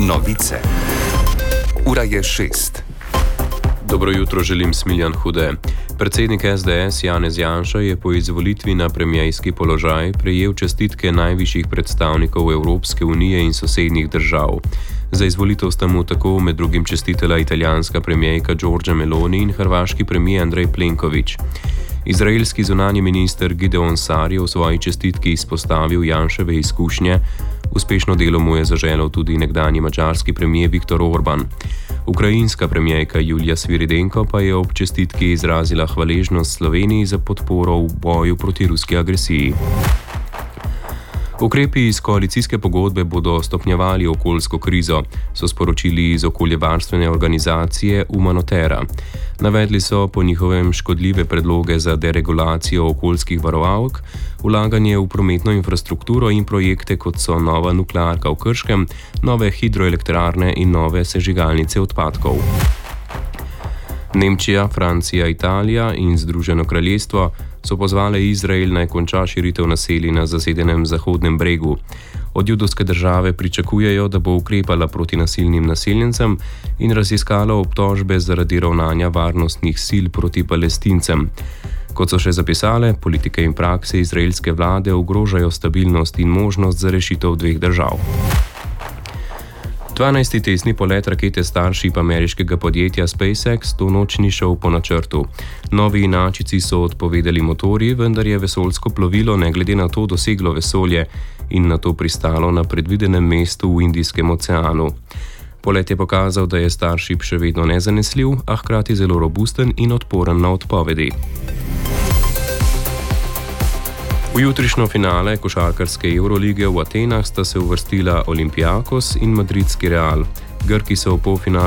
Novice. Ura je 6. Dobro jutro, želim Smiljan Hude. Predsednik SDS Janez Janša je po izvolitvi na premierski položaj prejel čestitke najvišjih predstavnikov Evropske unije in sosednjih držav. Za izvolitev sta mu tako med drugim čestitala italijanska premierka Giorgia Meloni in hrvaški premijer Andrej Plenković. Izraelski zunanji minister Gideon Sar je v svoji čestitki izpostavil Janševe izkušnje. Uspešno delo mu je zaželel tudi nekdanji madžarski premijer Viktor Orban. Ukrajinska premijerka Julija Sviridenko pa je ob čestitki izrazila hvaležnost Sloveniji za podporo v boju proti ruski agresiji. Ukrepi iz koalicijske pogodbe bodo stopnjevali okoljsko krizo, so sporočili iz okoljevarstvene organizacije Umanotera. Navedli so po njihovem škodljive predloge za deregulacijo okoljskih varovalk, vlaganje v prometno infrastrukturo in projekte, kot so nova nuklearka v Krškem, nove hidroelektrarne in nove sežigalnice odpadkov. Nemčija, Francija, Italija in Združeno kraljestvo so pozvale Izrael naj konča širitev naselij na zasedenem Zahodnem bregu. Od judovske države pričakujejo, da bo ukrepala proti nasilnim naseljencem in raziskala obtožbe zaradi ravnanja varnostnih sil proti Palestincem. Kot so še zapisale, politike in prakse izraelske vlade ogrožajo stabilnost in možnost za rešitev dveh držav. 12. testni polet rakete Starship ameriškega podjetja SpaceX to noč ni šel po načrtu. Novi inačici so odpovedali motorji, vendar je vesoljsko plovilo ne glede na to doseglo vesolje in na to pristalo na predvidenem mestu v Indijskem oceanu. Polet je pokazal, da je Starship še vedno nezanesljiv, a hkrati zelo robusten in odporen na odpovedi. V jutrišnjo finale košarkarske Eurolige v Atenah sta se uvrstila Olympiakos in madridski Real. Grki so v polfinalu